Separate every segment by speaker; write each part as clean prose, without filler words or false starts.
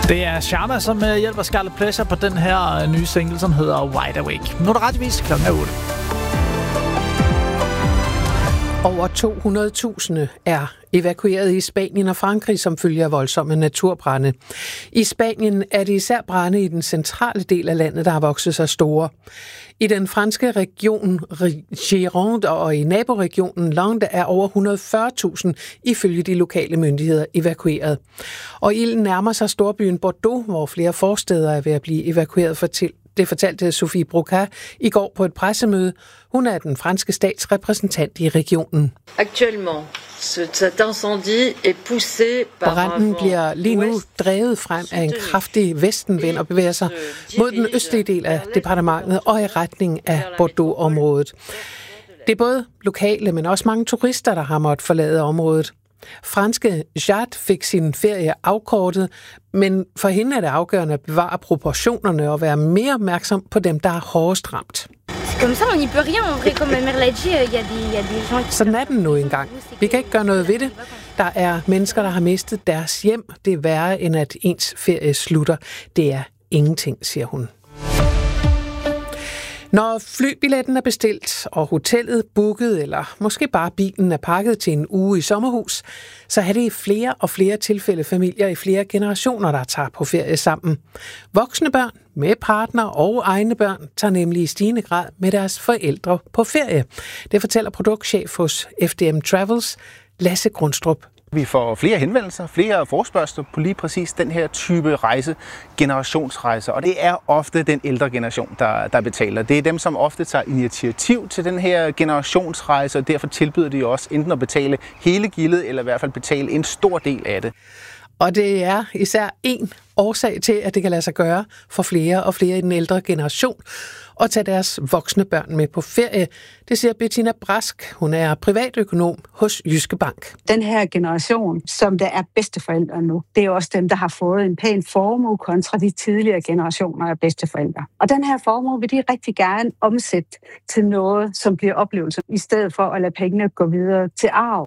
Speaker 1: Det er Sharma, som hjælper Scarlet Pleasure på den her nye single, som hedder Wide Awake. Nu er det retvis klokken 8.
Speaker 2: Over 200.000 er evakueret i Spanien og Frankrig som følge af voldsomme naturbrande. I Spanien er det især brande i den centrale del af landet, der har vokset sig store. I den franske region Gironde og i naboregionen Landes er over 140.000 ifølge de lokale myndigheder evakueret. Og ilden nærmer sig storbyen Bordeaux, hvor flere forsteder er ved at blive evakueret. Det fortalte Sophie Broca i går på et pressemøde. Hun er den franske statsrepræsentant i regionen. Branden bliver lige nu drevet frem af en kraftig vestenvind og bevæger sig mod den østlige del af departementet og i retning af Bordeaux-området. Det er både lokale, men også mange turister, der har måttet forlade området. Franske Jade fik sin ferie afkortet, men for hende er det afgørende at bevare proportionerne og være mere opmærksom på dem, der er hårdest ramt. Sådan er den nu engang. Vi kan ikke gøre noget ved det. Der er mennesker, der har mistet deres hjem. Det er værre, end at ens ferie slutter. Det er ingenting, siger hun. Når flybilletten er bestilt, og hotellet booket, eller måske bare bilen er pakket til en uge i sommerhus, så er det i flere og flere tilfælde familier i flere generationer, der tager på ferie sammen. Voksne børn med partner og egne børn tager nemlig i stigende grad med deres forældre på ferie. Det fortæller produktchef hos FDM Travels, Lasse Grundstrup.
Speaker 3: Vi får flere henvendelser, flere forespørgsler på lige præcis den her type rejse, generationsrejser. Og det er ofte den ældre generation, der betaler. Det er dem, som ofte tager initiativ til den her generationsrejse, og derfor tilbyder de også enten at betale hele gildet, eller i hvert fald betale en stor del af det.
Speaker 2: Og det er især en årsag til, at det kan lade sig gøre for flere og flere i den ældre generation at tage deres voksne børn med på ferie. Det siger Bettina Brask. Hun er privatøkonom hos Jyske Bank.
Speaker 4: Den her generation, som der er bedsteforældre nu, det er også dem, der har fået en pæn formue kontra de tidligere generationer af bedsteforældre. Og den her formue vil de rigtig gerne omsætte til noget, som bliver oplevelse, i stedet for at lade pengene gå videre til arv.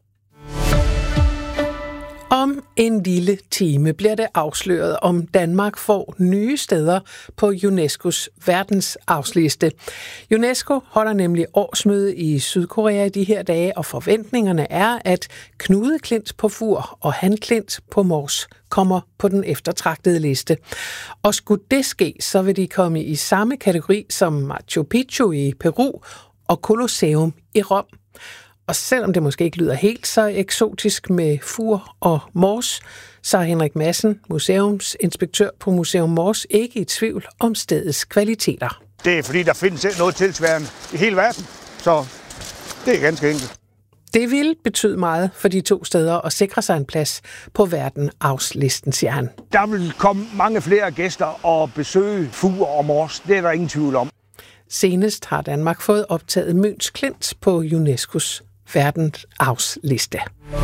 Speaker 2: Om en lille time bliver det afsløret, om Danmark får nye steder på UNESCO's verdensarvsliste. UNESCO holder nemlig årsmøde i Sydkorea i de her dage, og forventningerne er, at Knudeklint på Fur og Hanklint på Mors kommer på den eftertragtede liste. Og skulle det ske, så vil de komme i samme kategori som Machu Picchu i Peru og Colosseum i Rom. Og selvom det måske ikke lyder helt så eksotisk med Fur og Mors, så er Henrik Madsen, museumsinspektør på Museum Mors, ikke i tvivl om stedets kvaliteter.
Speaker 5: Det er fordi, der findes noget tilsvarende i hele verden, så det er ganske enkelt.
Speaker 2: Det vil betyde meget for de to steder at sikre sig en plads på verdensarvslisten, siger han.
Speaker 5: Der vil komme mange flere gæster og besøge Fur og Mors, det er der ingen tvivl om.
Speaker 2: Senest har Danmark fået optaget Møns Klint på UNESCO's verdensarvsliste.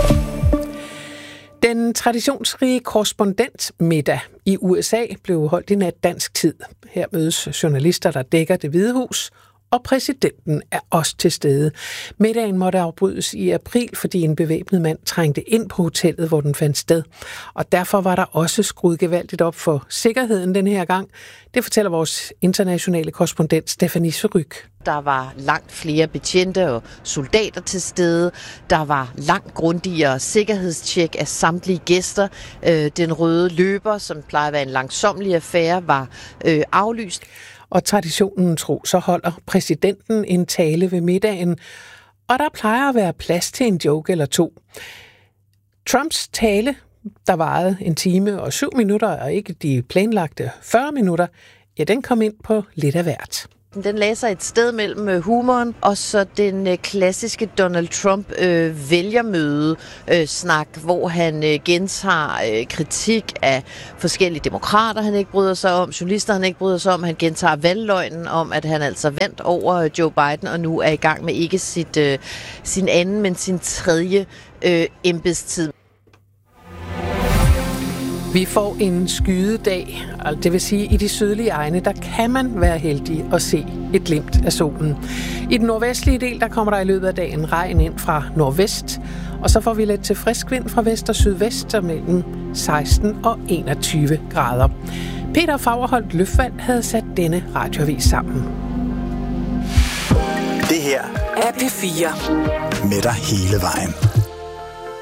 Speaker 2: Den traditionsrige korrespondentmiddag i USA blev holdt i nat dansk tid. Her mødes journalister, der dækker Det Hvide Hus, og præsidenten er også til stede. Middagen måtte afbrydes i april, fordi en bevæbnet mand trængte ind på hotellet, hvor den fandt sted. Og derfor var der også skruet gevaldigt op for sikkerheden den her gang. Det fortæller vores internationale korrespondent Stephanie Seryk.
Speaker 6: Der var langt flere betjente og soldater til stede. Der var langt grundigere sikkerhedstjek af samtlige gæster. Den røde løber, som plejer at være en langsomlig affære, var aflyst.
Speaker 2: Og traditionen tro, så holder præsidenten en tale ved middagen, og der plejer at være plads til en joke eller to. Trumps tale, der varede 1 time og 7 minutter, og ikke de planlagte 40 minutter, ja, den kom ind på lidt af hvert.
Speaker 6: Den lagde sig et sted mellem humoren og så den klassiske Donald Trump vælgermøde-snak, hvor han gentager kritik af forskellige demokrater, han ikke bryder sig om, journalister, han ikke bryder sig om. Han gentager valgløgnen om, at han altså vandt over Joe Biden og nu er i gang med ikke sin anden, men sin tredje embedstid.
Speaker 2: Vi får en skydedag, det vil sige, i de sydlige egne, der kan man være heldig at se et glimt af solen. I den nordvestlige del, der kommer der i løbet af dagen regn ind fra nordvest, Og så får vi lidt til frisk vind fra vest og sydvest mellem 16 og 21 grader. Peter Fagerholt Løfvand havde sat denne radioavis sammen.
Speaker 7: Det her er P4 med dig hele vejen.